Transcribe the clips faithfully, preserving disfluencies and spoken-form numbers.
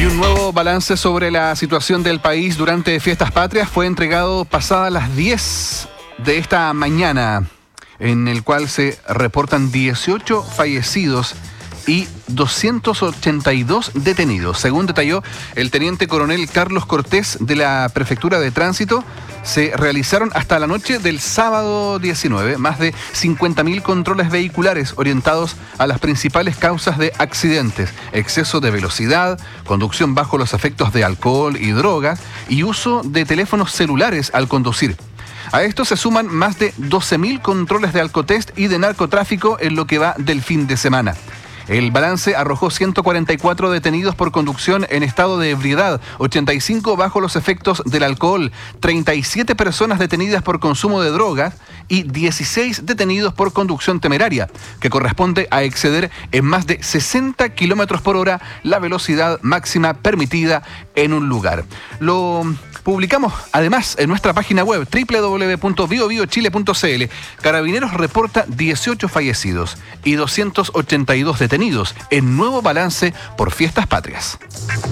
un nuevo balance sobre la situación del país durante Fiestas Patrias fue entregado pasadas las diez de esta mañana, en el cual se reportan dieciocho fallecidos y doscientos ochenta y dos detenidos. Según detalló el teniente coronel Carlos Cortés de la Prefectura de Tránsito, se realizaron hasta la noche del sábado diecinueve más de cincuenta mil controles vehiculares orientados a las principales causas de accidentes: exceso de velocidad, conducción bajo los efectos de alcohol y drogas y uso de teléfonos celulares al conducir. A esto se suman más de doce mil controles de alcotest y de narcotráfico en lo que va del fin de semana. El balance arrojó ciento cuarenta y cuatro detenidos por conducción en estado de ebriedad, ochenta y cinco bajo los efectos del alcohol, treinta y siete personas detenidas por consumo de drogas y dieciséis detenidos por conducción temeraria, que corresponde a exceder en más de sesenta kilómetros por hora la velocidad máxima permitida en un lugar. Lo publicamos además en nuestra página web doble u doble u doble u punto bio bio chile punto c l. Carabineros reporta dieciocho fallecidos y doscientos ochenta y dos detenidos en nuevo balance por Fiestas Patrias.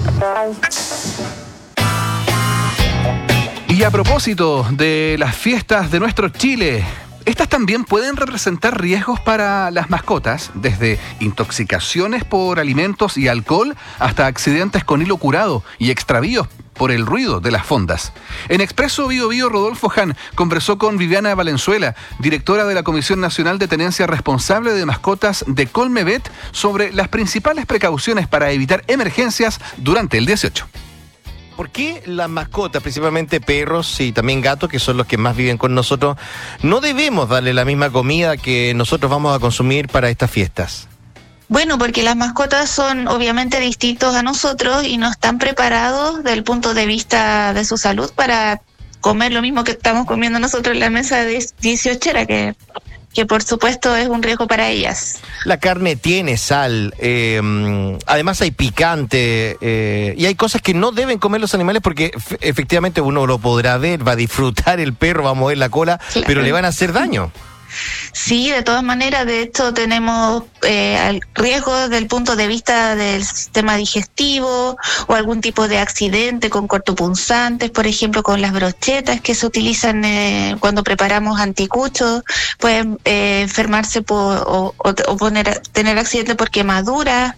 Y a propósito de las fiestas de nuestro Chile, estas también pueden representar riesgos para las mascotas, desde intoxicaciones por alimentos y alcohol hasta accidentes con hilo curado y extravíos por el ruido de las fondas. En Expreso Bio Bio, Rodolfo Hahn conversó con Viviana Valenzuela, directora de la Comisión Nacional de Tenencia Responsable de Mascotas de Colmevet, sobre las principales precauciones para evitar emergencias durante el dieciocho. ¿Por qué las mascotas, principalmente perros y también gatos, que son los que más viven con nosotros, no debemos darle la misma comida que nosotros vamos a consumir para estas fiestas? Bueno, porque las mascotas son obviamente distintos a nosotros y no están preparados desde el punto de vista de su salud para comer lo mismo que estamos comiendo nosotros en la mesa de dieciochera, que, que por supuesto es un riesgo para ellas. La carne tiene sal, eh, además hay picante, eh, y hay cosas que no deben comer los animales porque f- efectivamente uno lo podrá ver, va a disfrutar el perro, va a mover la cola, claro, pero le van a hacer daño. Sí, de todas maneras, de hecho tenemos eh, riesgos desde el punto de vista del sistema digestivo o algún tipo de accidente con cortopunzantes, por ejemplo con las brochetas que se utilizan eh, cuando preparamos anticuchos, pueden eh, enfermarse por, o, o, o poner, tener accidente por quemaduras.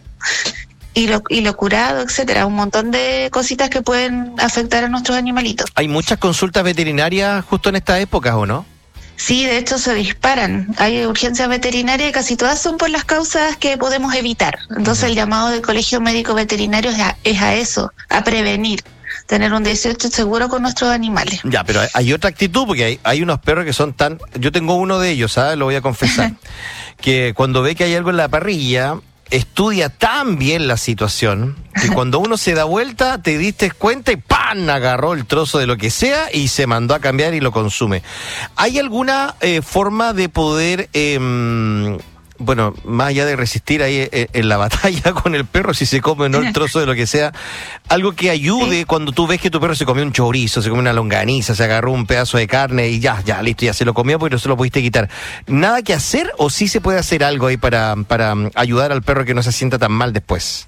Y lo, y lo curado, etcétera, un montón de cositas que pueden afectar a nuestros animalitos. Hay muchas consultas veterinarias justo en estas épocas, ¿o no? Sí, de hecho se disparan. Hay urgencias veterinarias y casi todas son por las causas que podemos evitar. Entonces uh-huh. el llamado del Colegio Médico Veterinario es a, es a eso, a prevenir, tener un dieciocho seguro con nuestros animales. Ya, pero hay, hay otra actitud, porque hay, hay unos perros que son tan... Yo tengo uno de ellos, ¿sabes? Lo voy a confesar. Que cuando ve que hay algo en la parrilla, estudia tan bien la situación que cuando uno se da vuelta te diste cuenta y ¡pam! Agarró el trozo de lo que sea y se mandó a cambiar y lo consume. ¿Hay alguna eh, forma de poder, eh, bueno, más allá de resistir ahí eh, en la batalla con el perro, si se come o no el trozo de lo que sea, algo que ayude cuando tú ves que tu perro se comió un chorizo, se comió una longaniza, se agarró un pedazo de carne y ya, ya, listo, ya se lo comió porque no se lo pudiste quitar? ¿Nada que hacer o sí se puede hacer algo ahí para, para ayudar al perro que no se sienta tan mal después?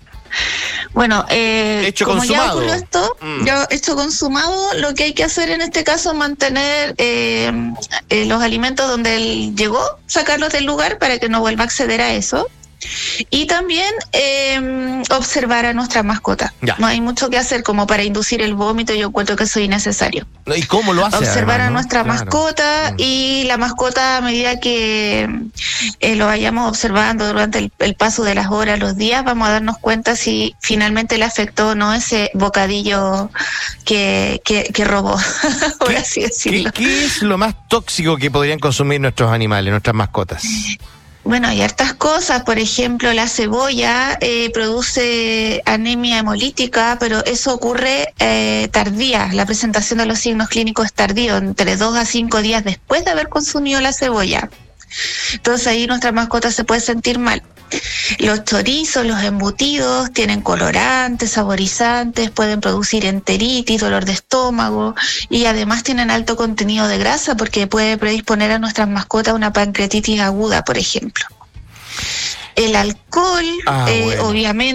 Bueno, eh, hecho como consumado. ya ocurrió esto, mm. ya hecho consumado, lo que hay que hacer en este caso es mantener eh, eh, los alimentos donde él llegó, sacarlos del lugar para que no vuelva a acceder a eso. Y también eh, observar a nuestra mascota. Ya. No hay mucho que hacer como para inducir el vómito, yo encuentro que eso es innecesario. ¿Y cómo lo hace? Observar además, a ¿no? nuestra Claro. mascota, mm. y la mascota, a medida que eh, lo vayamos observando durante el, el paso de las horas, los días, vamos a darnos cuenta si finalmente le afectó o no ese bocadillo que, que, que robó, por así decirlo. ¿Qué, ¿Qué es lo más tóxico que podrían consumir nuestros animales, nuestras mascotas? Bueno, hay hartas cosas, por ejemplo, la cebolla eh, produce anemia hemolítica, pero eso ocurre eh, tardía, la presentación de los signos clínicos es tardío, entre dos a cinco días después de haber consumido la cebolla. Entonces ahí nuestra mascota se puede sentir mal. Los chorizos, los embutidos tienen colorantes, saborizantes, pueden producir enteritis, dolor de estómago y además tienen alto contenido de grasa porque puede predisponer a nuestras mascotas a una pancreatitis aguda, por ejemplo. El alcohol, ah, eh, bueno. obviamente,